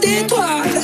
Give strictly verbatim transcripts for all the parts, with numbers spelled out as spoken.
d'étoiles,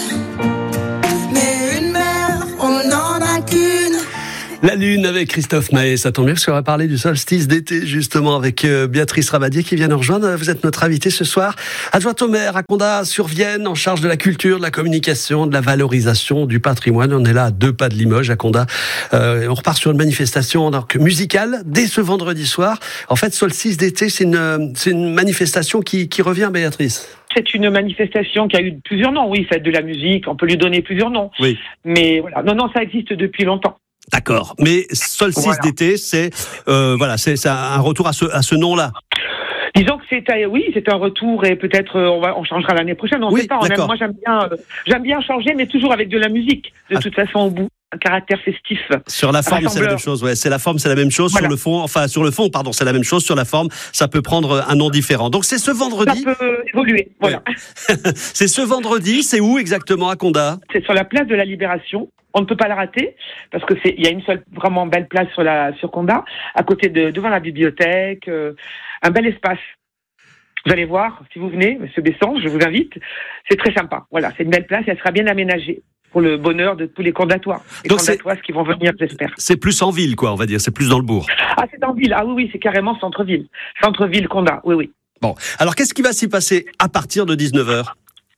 mais une mer, on n'en a qu'une. La Lune avec Christophe Maé, ça tombe bien parce qu'on va parler du solstice d'été justement avec euh, Béatrice Rabadier qui vient nous rejoindre. Vous êtes notre invitée ce soir, adjointe au maire à Condat sur Vienne, en charge de la culture, de la communication, de la valorisation du patrimoine. On est là à deux pas de Limoges, à Condat. Euh, on repart sur une manifestation donc musicale dès ce vendredi soir. En fait, solstice d'été, c'est une, c'est une manifestation qui, qui revient, Béatrice. C'est une manifestation qui a eu plusieurs noms, oui, fête de la musique, on peut lui donner plusieurs noms. Oui. Mais voilà, non, non, ça existe depuis longtemps. D'accord, mais solstice voilà. d'été, c'est euh, voilà, c'est, c'est un retour à ce à ce nom-là. Disons que c'est oui, c'est un retour et peut-être euh, on va on changera l'année prochaine. On oui, sait pas. On aime, moi j'aime bien euh, j'aime bien changer, mais toujours avec de la musique. De ah. toute façon au bout, un caractère festif. Sur la forme, c'est la même chose. Ouais, c'est la forme, c'est la même chose. Voilà. Sur le fond, enfin sur le fond, pardon, c'est la même chose. Sur la forme, ça peut prendre un nom différent. Donc c'est ce vendredi. Ça peut évoluer. Voilà. Ouais. C'est ce vendredi. C'est où exactement à Condat ? C'est sur la place de la Libération. On ne peut pas la rater parce que c'est il y a une seule vraiment belle place sur la sur Condat, à côté de devant la bibliothèque, euh, un bel espace. Vous allez voir si vous venez, Monsieur Besson, je vous invite. C'est très sympa. Voilà, c'est une belle place et elle sera bien aménagée pour le bonheur de tous les condatois, les Donc condatoises qui vont venir, j'espère. C'est plus en ville, quoi, on va dire. C'est plus dans le bourg. Ah, c'est en ville. Ah oui, oui, c'est carrément centre-ville, centre-ville Condat. Oui, oui. Bon, alors qu'est-ce qui va s'y passer à partir de dix-neuf heures ?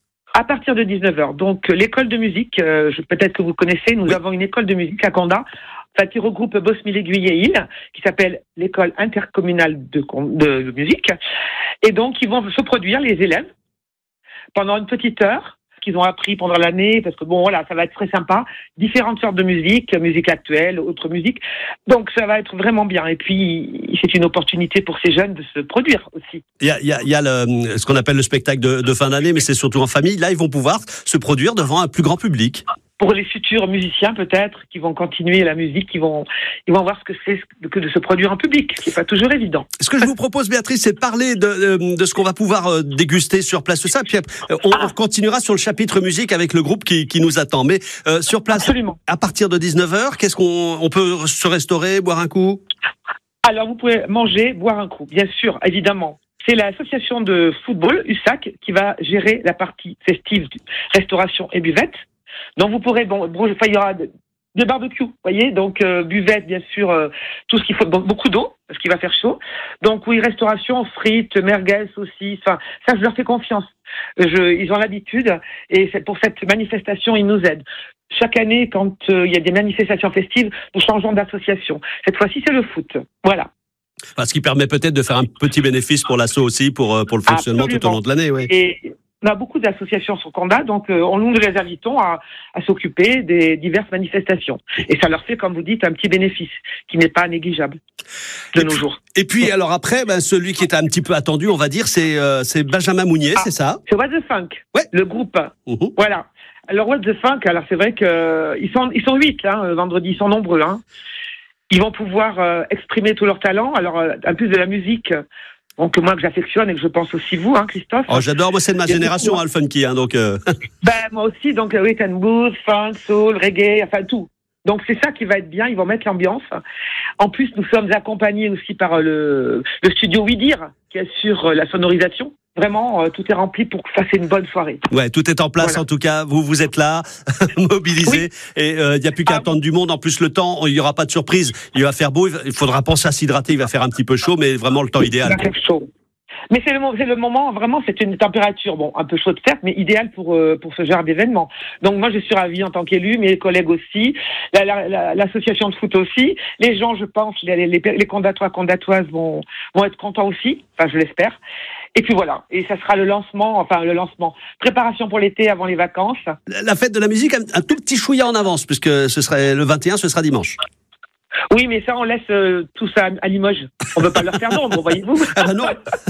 À partir de dix-neuf heures, donc l'école de musique, euh, je, peut-être que vous connaissez, nous oui. avons une école de musique à Condat, enfin, qui regroupe Bosmil-Aiguille et Île, qui s'appelle l'école intercommunale de, de, de musique. Et donc, ils vont se produire, les élèves, pendant une petite heure, qu'ils ont appris pendant l'année, parce que bon, voilà, ça va être très sympa, différentes sortes de musique, musique actuelle, autre musique. Donc, ça va être vraiment bien. Et puis, c'est une opportunité pour ces jeunes de se produire aussi. Il y a, il y a, il y a le, ce qu'on appelle le spectacle de, de fin d'année, mais c'est surtout en famille. Là, ils vont pouvoir se produire devant un plus grand public. Pour les futurs musiciens, peut-être, qui vont continuer la musique, qui vont, ils vont voir ce que c'est que de se produire en public, ce qui n'est pas toujours évident. Ce que je vous propose, Béatrice, c'est de parler de, de ce qu'on va pouvoir déguster sur place, tout ça. Puis on, ah. on continuera sur le chapitre musique avec le groupe qui, qui nous attend. Mais euh, sur place, absolument. À partir de dix-neuf heures, qu'est-ce qu'on on peut se restaurer, boire un coup ? Alors, vous pouvez manger, boire un coup, bien sûr, évidemment. C'est l'association de football, U S A C, qui va gérer la partie festive, restauration et buvette. Donc vous pourrez, bon, bon il y aura des barbecues, vous voyez, donc euh, buvette, bien sûr, euh, tout ce qu'il faut, donc beaucoup d'eau, parce qu'il va faire chaud. Donc oui, restauration, frites, merguez aussi, enfin, ça je leur fais confiance. Je, ils ont l'habitude, et c'est pour cette manifestation, ils nous aident. Chaque année, quand euh, il y a des manifestations festives, nous changeons d'association. Cette fois-ci, c'est le foot, voilà. Ce qui permet peut-être de faire un petit bénéfice pour l'asso aussi, pour, pour le fonctionnement Absolument. Tout au long de l'année, oui. Et, on a beaucoup d'associations sur Condat, donc euh, on nous les invitons à, à s'occuper des diverses manifestations. Et ça leur fait, comme vous dites, un petit bénéfice qui n'est pas négligeable de et nos puis, jours. Et puis, alors après, ben, celui qui est un petit peu attendu, on va dire, c'est, euh, c'est Benjamin Mounier, ah, c'est ça ? C'est What the Funk, ouais. le groupe. Uh-huh. Voilà. Alors What the Funk, alors c'est vrai que ils sont ils sont huit là, vendredi, ils sont nombreux. Hein. Ils vont pouvoir euh, exprimer tout leur talent. Alors, euh, en plus de la musique. Donc moi que j'affectionne et que je pense aussi vous, hein, Christophe. Oh, j'adore, moi c'est de ma génération, hein, le funky, hein, donc. Euh... Ben moi aussi, donc rhythm and blues, funk, soul, reggae, enfin tout. Donc c'est ça qui va être bien, ils vont mettre l'ambiance. En plus, nous sommes accompagnés aussi par le, le studio Ouidir qui assure la sonorisation. Vraiment, euh, tout est rempli pour que ça c'est une bonne soirée. Ouais, tout est en place voilà. En tout cas. Vous vous êtes là, mobilisés, oui. Et il euh, n'y a plus qu'à ah. attendre du monde. En plus, le temps, il n'y aura pas de surprise. Il va faire beau. Il faudra penser à s'hydrater. Il va faire un petit peu chaud, mais vraiment le temps idéal. Il va faire chaud. Mais c'est le, c'est le moment, vraiment, c'est une température, bon, un peu chaude certes, mais idéale pour euh, pour ce genre d'événement. Donc moi, je suis ravie en tant qu'élu, mes collègues aussi, la, la, la, l'association de foot aussi. Les gens, je pense, les, les, les condatois, condatoises vont vont être contents aussi, enfin je l'espère. Et puis voilà, et ça sera le lancement, enfin le lancement, préparation pour l'été avant les vacances. La fête de la musique, un, un tout petit chouïa en avance, puisque ce serait le vingt et un, ce sera dimanche. Oui, mais ça, on laisse euh, tout ça à Limoges. On ne veut pas leur faire d'ombre, voyez-vous. Ah ben non,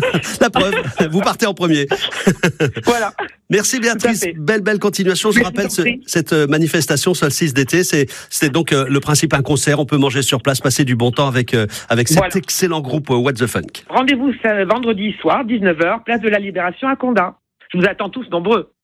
la preuve, vous partez en premier. Voilà. Merci Béatrice, belle belle continuation. Je Merci rappelle ce, cette manifestation solstice d'été, c'est c'est donc euh, le principe un concert, on peut manger sur place, passer du bon temps avec euh, avec cet voilà. excellent groupe euh, What the Funk. Rendez-vous ce vendredi soir, dix-neuf heures, place de la Libération à Condat. Je vous attends tous nombreux.